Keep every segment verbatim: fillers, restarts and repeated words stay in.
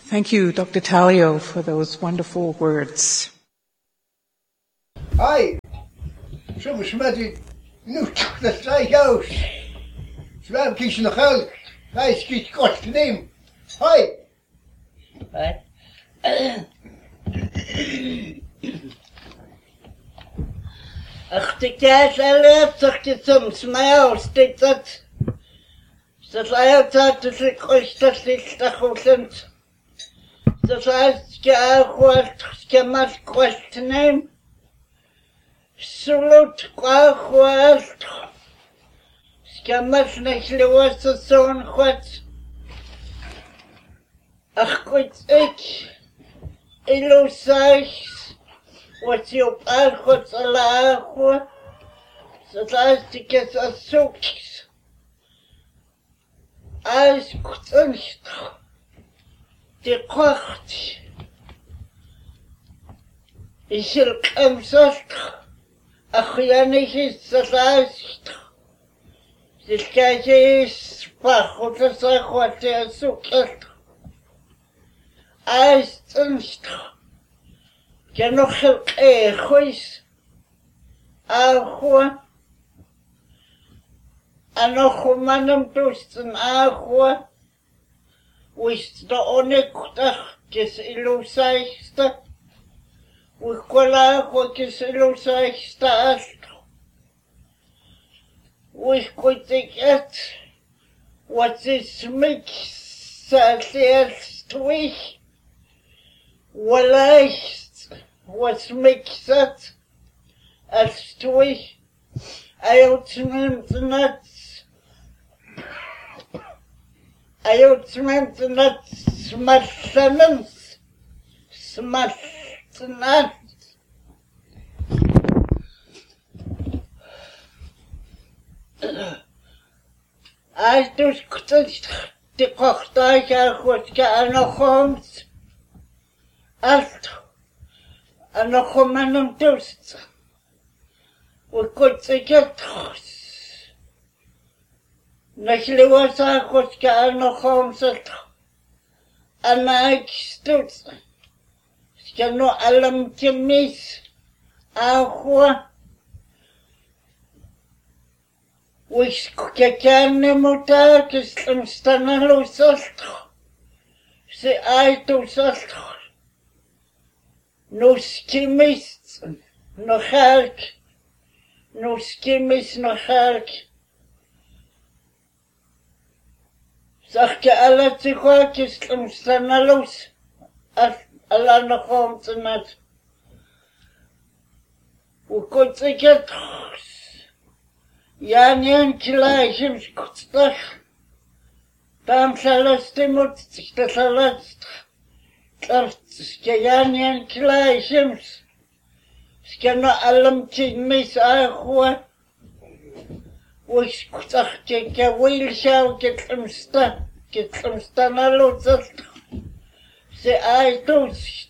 Thank you, Doctor Talio, for those wonderful words. Hi, some smeddy nu the strike out. Swam kies nog elk. Hij schiet kort te nemen. Hi. Hi. Ach, de kaas alle toch je soms mij steekt dat. Dat hij dat is ik ooit dat is dat goed. Dat hij ja goed gemas kort te nemen. Salut goed. Gemas niet lewas zo'n goed. Ach goed ik. Illusies. Wat je op aangoed zal lagen, zodat ik het als zoekjes. Als kunst, de kracht, is er kamzast, ach ja niet is dat als de kajje is spach, of dat is wat je zoekt. Als kunst. Ja nog heel erg agua en nog een man toesten agua wist de onekdag kes ilusaista we kola agua kes ilusaista astro we koitek et wat is mix salers twich walais was makes it as twee uitmunt nuts uitmunt nuts smashanens smashanens als dus kutst de kochtag goed gaan nog ons als en nog een man om toest. We kunnen het goed. Nog leeuwen zijn goed gaan nog om zet. En ik stoot. Ik kan nog allemaal te mis. Agua. We kijken niet moeten. Ik stem staan los zet. Ze uit ons zet. No skimis, no halk. No skimis, no halk. Zag je alle tegootjes om staan los. Alla nog om te net. Hoe kon ik het? Ja, niet een klein stuk. Dan zal het moet zich dat alles. Скаяниан клайшимс. Скяна алам чимис ахуа. Уиш кутахте кавилшау кетмста. Кетмста налуцат. Се айтус.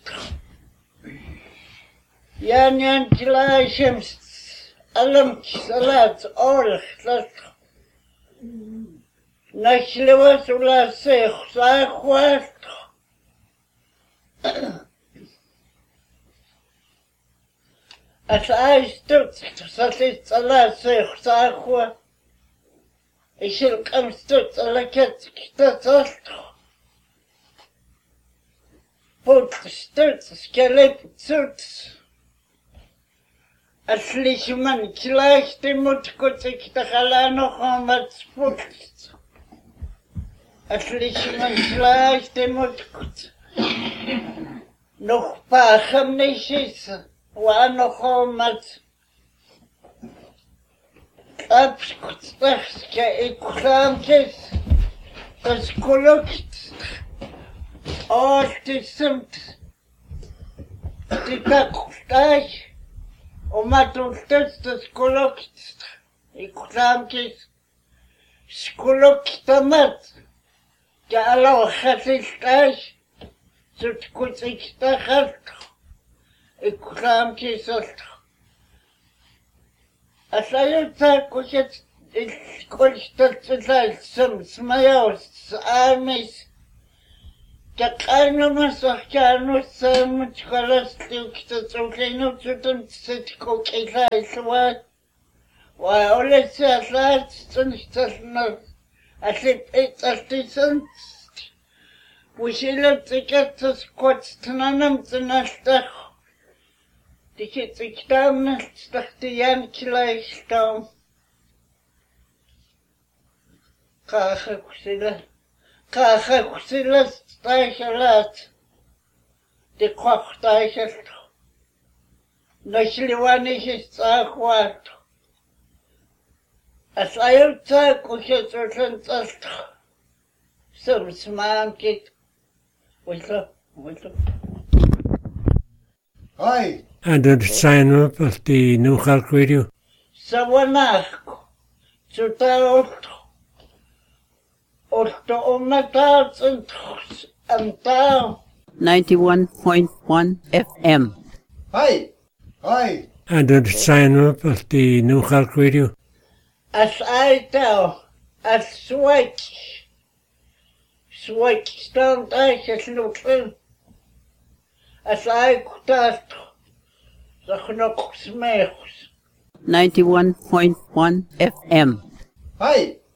Яниан клайшимс. Алам салат орх. Нашлева сула сех сахуа. Als hij stoot, zat iets al uit zich, zag hoe. Ik zal hem stoot, al ik het dat was. Poot stoot, skelep stoot. Als lieve man klaagt, die moet goed ik toch alleen nog aan wat spoelt. Als lieve man klaagt, die moet goed. Nog paar gemnisjes. Waar nog om met abskutstachske ik kraamtjes, dat is gelukt. Altijd die kakustag, omdat ons dat is gelukt. Ik kraamtjes, is gelukt met. Ja, Allah gaat is thuis, zo goed ik dat gaat. Ik kwam gezet. Als hij het kost, ik kost het zijn soms mij als armies. Такая масахтяну саму чкаластил, кто цуклину чутом цитку кисайсва. Ваоле сясат цинстасна. Аслип эцастисан. Вусила цикатса скотстнанам цинастах. Тихи циктамна стахтиян килайстам. Каха кусила. Каха кусила стайхалат. Де кохтайхалт. Ношливанихи стахват. Аслаюца кухецусан цаст. Сам сманкит. Вышло, вышло. Hi. And the sign up of the New Halk Radio. Саванахку. Цутаот. Орто омнатаат антау. ninety-one point one F M. Hi. Hi. And the sign up of the New Halk Radio. As aitau. As switch. Switch stand eiches lukten. As aikutaat. Zachnok smechus. ninety-one point one F M. Hi.